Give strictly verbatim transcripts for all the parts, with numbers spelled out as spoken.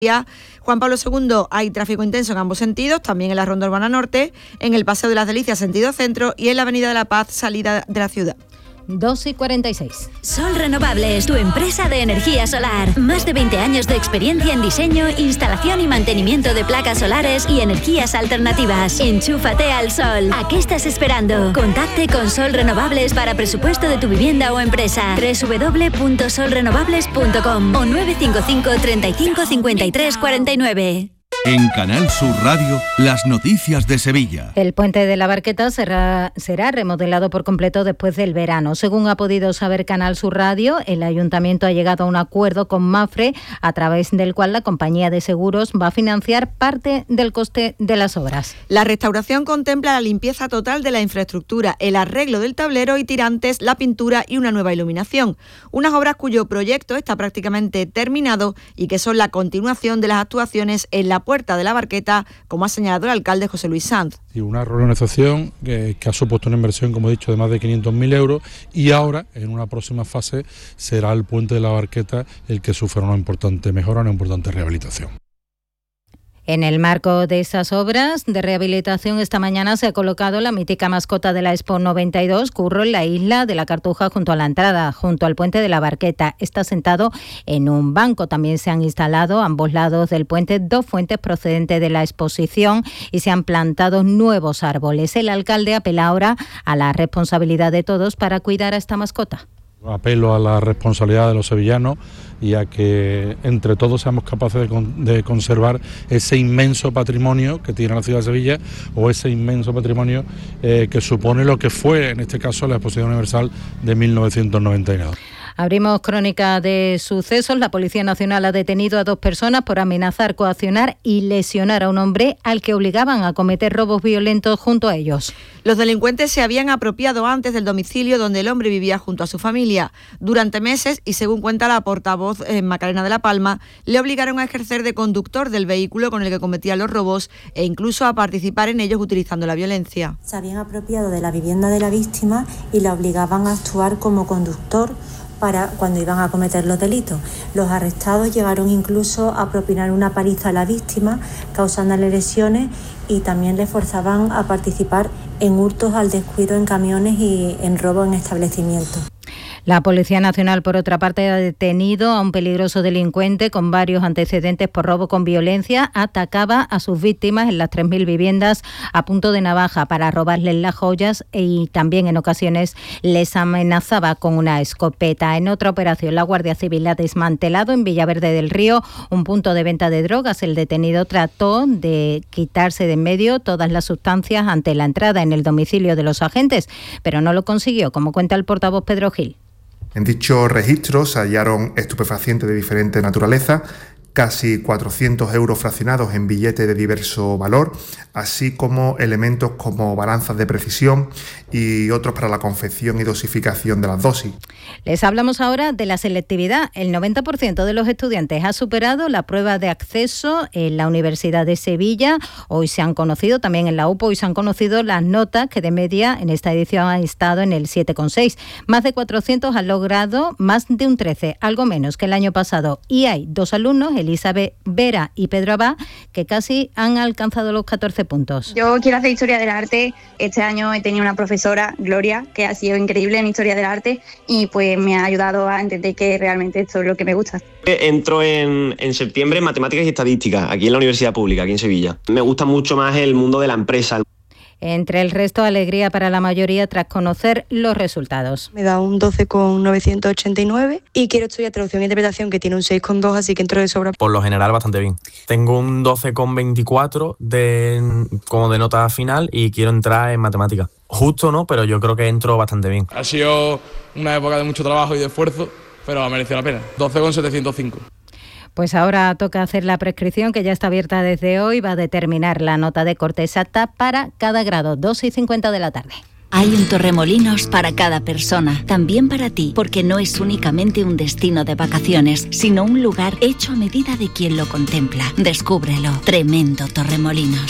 Juan Pablo segundo hay tráfico intenso en ambos sentidos, también en la Ronda Urbana Norte, en el Paseo de las Delicias sentido centro y en la Avenida de la Paz salida de la ciudad. dos y cuarenta y seis. Sol Renovables, tu empresa de energía solar. Más de veinte años de experiencia en diseño, instalación y mantenimiento de placas solares y energías alternativas. Enchúfate al sol. ¿A qué estás esperando? Contacte con Sol Renovables para presupuesto de tu vivienda o empresa. doble u doble u doble u punto sol renovables punto com o nueve cinco cinco, treinta y cinco, cincuenta y tres, cuarenta y nueve. En Canal Sur Radio, las noticias de Sevilla. El puente de la Barqueta será, será remodelado por completo después del verano. Según ha podido saber Canal Sur Radio, el Ayuntamiento ha llegado a un acuerdo con Mapfre, a través del cual la compañía de seguros va a financiar parte del coste de las obras. La restauración contempla la limpieza total de la infraestructura, el arreglo del tablero y tirantes, la pintura y una nueva iluminación. Unas obras cuyo proyecto está prácticamente terminado y que son la continuación de las actuaciones en la Puerta de la Barqueta, como ha señalado el alcalde José Luis Sanz. Y una reorganización que, que ha supuesto una inversión, como he dicho, de más de quinientos mil euros, y ahora, en una próxima fase, será el puente de la Barqueta el que sufra una importante mejora, una importante rehabilitación. En el marco de esas obras de rehabilitación, esta mañana se ha colocado la mítica mascota de la Expo noventa y dos, Curro, en la isla de la Cartuja, junto a la entrada, junto al puente de la Barqueta. Está sentado en un banco. También se han instalado a ambos lados del puente dos fuentes procedentes de la exposición y se han plantado nuevos árboles. El alcalde apela ahora a la responsabilidad de todos para cuidar a esta mascota. Apelo a la responsabilidad de los sevillanos y a que entre todos seamos capaces de, con, de conservar ese inmenso patrimonio que tiene la ciudad de Sevilla, o ese inmenso patrimonio eh, que supone lo que fue, en este caso, la Exposición Universal de mil novecientos noventa y dos. Abrimos crónica de sucesos. La Policía Nacional ha detenido a dos personas por amenazar, coaccionar y lesionar a un hombre al que obligaban a cometer robos violentos junto a ellos. Los delincuentes se habían apropiado antes del domicilio donde el hombre vivía junto a su familia. Durante meses, y según cuenta la portavoz eh, Macarena de la Palma, le obligaron a ejercer de conductor del vehículo con el que cometía los robos e incluso a participar en ellos utilizando la violencia. Se habían apropiado de la vivienda de la víctima y la obligaban a actuar como conductor para cuando iban a cometer los delitos. Los arrestados llegaron incluso a propinar una paliza a la víctima, causándole lesiones, y también le forzaban a participar en hurtos al descuido en camiones y en robo en establecimientos. La Policía Nacional, por otra parte, ha detenido a un peligroso delincuente con varios antecedentes por robo con violencia. Atacaba a sus víctimas en las tres mil viviendas a punto de navaja para robarles las joyas, y también en ocasiones les amenazaba con una escopeta. En otra operación, la Guardia Civil ha desmantelado en Villaverde del Río un punto de venta de drogas. El detenido trató de quitarse de en medio todas las sustancias ante la entrada en el domicilio de los agentes, pero no lo consiguió, como cuenta el portavoz Pedro Gil. En dichos registros se hallaron estupefacientes de diferente naturaleza, casi cuatrocientos euros fraccionados en billetes de diverso valor, así como elementos como balanzas de precisión y otros para la confección y dosificación de las dosis. Les hablamos ahora de la selectividad. El noventa por ciento de los estudiantes ha superado la prueba de acceso en la Universidad de Sevilla. Hoy se han conocido, también en la U P O, hoy se han conocido las notas, que de media en esta edición han estado en el siete coma seis. Más de cuatrocientos han logrado más de un trece, algo menos que el año pasado. Y hay dos alumnos, Elizabeth Vera y Pedro Abad, que casi han alcanzado los catorce puntos. Yo quiero hacer Historia del Arte. Este año he tenido una profesora, Gloria, que ha sido increíble en Historia del Arte, y pues me ha ayudado a entender que realmente esto es lo que me gusta. Entro en, en septiembre en Matemáticas y Estadística, aquí en la Universidad Pública, aquí en Sevilla. Me gusta mucho más el mundo de la empresa. Entre el resto, alegría para la mayoría tras conocer los resultados. Me da un doce coma novecientos ochenta y nueve y quiero estudiar traducción e interpretación, que tiene un seis coma dos, así que entro de sobra. Por lo general bastante bien. Tengo un doce coma veinticuatro de, como de nota final, y quiero entrar en matemáticas. Justo no, pero yo creo que entro bastante bien. Ha sido una época de mucho trabajo y de esfuerzo, pero ha merecido la pena. doce coma setecientos cinco. Pues ahora toca hacer la prescripción, que ya está abierta desde hoy. Va a determinar la nota de corte exacta para cada grado. dos y cincuenta de la tarde. Hay un Torremolinos para cada persona, también para ti, porque no es únicamente un destino de vacaciones, sino un lugar hecho a medida de quien lo contempla. Descúbrelo. Tremendo Torremolinos.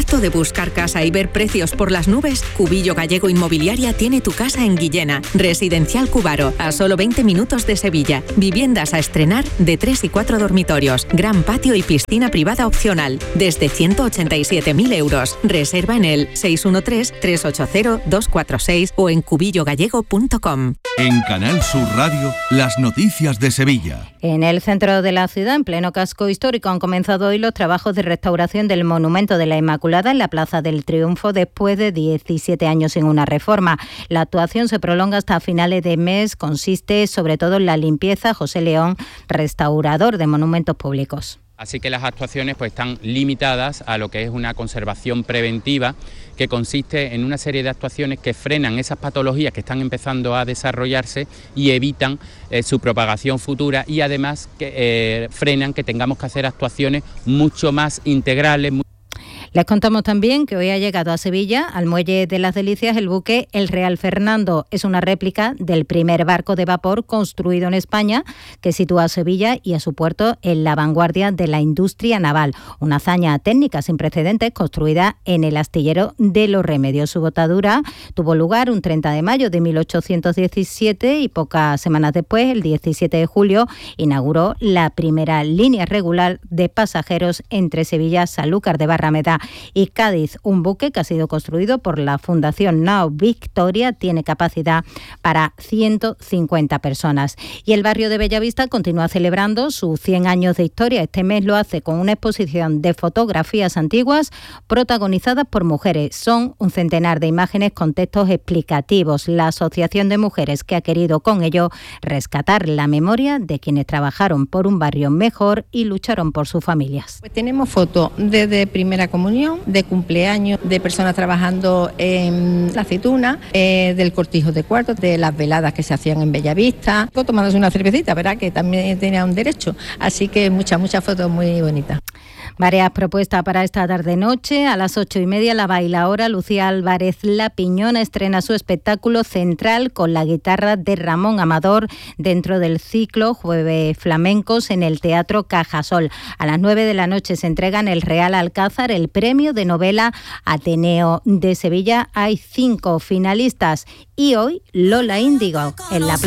¿Harto de buscar casa y ver precios por las nubes? Cubillo Gallego Inmobiliaria tiene tu casa en Guillena. Residencial Cubaro, a solo veinte minutos de Sevilla. Viviendas a estrenar de tres y cuatro dormitorios, gran patio y piscina privada opcional, desde ciento ochenta y siete mil euros. Reserva en el seis uno tres, tres ocho cero, dos cuatro seis o en cubillo gallego punto com. En Canal Sur Radio, las noticias de Sevilla. En el centro de la ciudad, en pleno casco histórico, han comenzado hoy los trabajos de restauración del Monumento de la Inmaculada en la Plaza del Triunfo después de diecisiete años sin una reforma. La actuación se prolonga hasta finales de mes. Consiste sobre todo en la limpieza. José León, restaurador de monumentos públicos. Así que las actuaciones pues están limitadas a lo que es una conservación preventiva, que consiste en una serie de actuaciones que frenan esas patologías que están empezando a desarrollarse y evitan eh, su propagación futura, y además que eh, frenan que tengamos que hacer actuaciones mucho más integrales. Les contamos también que hoy ha llegado a Sevilla, al Muelle de las Delicias, el buque El Real Fernando. Es una réplica del primer barco de vapor construido en España, que sitúa a Sevilla y a su puerto en la vanguardia de la industria naval. Una hazaña técnica sin precedentes construida en el astillero de Los Remedios. Su botadura tuvo lugar un treinta de mayo de mil ochocientos diecisiete y pocas semanas después, el diecisiete de julio, inauguró la primera línea regular de pasajeros entre Sevilla, Sanlúcar de Barrameda y Cádiz. Un buque que ha sido construido por la Fundación Nao Victoria tiene capacidad para ciento cincuenta personas. Y el barrio de Bellavista continúa celebrando sus cien años de historia. Este mes lo hace con una exposición de fotografías antiguas protagonizadas por mujeres. Son un centenar de imágenes con textos explicativos. La Asociación de Mujeres, que ha querido con ello rescatar la memoria de quienes trabajaron por un barrio mejor y lucharon por sus familias. Pues tenemos fotos desde primera comunión, de cumpleaños, de personas trabajando en la aceituna, eh, del cortijo de cuartos, de las veladas que se hacían en Bellavista, tomándose una cervecita, ¿verdad?, que también tenía un derecho. Así que muchas, muchas fotos muy bonitas. Varias propuestas para esta tarde-noche. A las ocho y media, la bailaora Lucía Álvarez La Piñona estrena su espectáculo Central con la guitarra de Ramón Amador dentro del ciclo Jueves Flamencos en el Teatro Cajasol. A las nueve de la noche se entrega en el Real Alcázar el premio de novela Ateneo de Sevilla. Hay cinco finalistas y hoy Lola Índigo en la